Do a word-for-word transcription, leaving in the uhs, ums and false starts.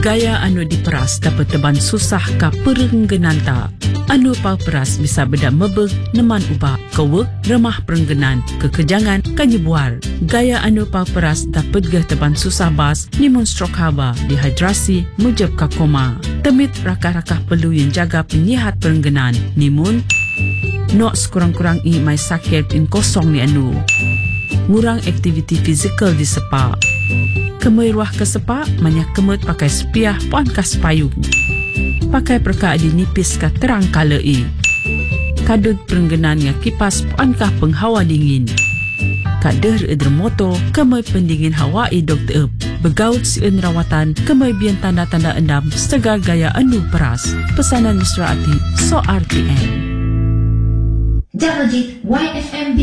Gaya anu diperas dapat teban susah ka perenggenan ta. Anu pau peras bisa beda mebeg neman ubah kewe remah perenggenan kekejangan kanyebuar. Gaya anu pau peras dapat geh teban susah bas nimun stroke haba dehidrasi mujab ka koma. Temit rakah-rakah perlu yang jaga penyihat perenggenan nimun nok sekurang-kurang i mai sakit in kosong ni anu. Ngurang aktiviti fizikal di sepak. Kemai ruah ke sepak banyak kemut pakai sepiah puan kas payung. Pakai perka di nipis ka terang kala i. Kadut perenggenan nga kipas puan kah penghawa dingin. Kader eder moto kemai pendingin hawa i dokter ep. Begaut si en rawatan kemai bian tanda-tanda endam segar gaya anu peras. Pesanan Nusra Ati, So R T M. Double J Y F M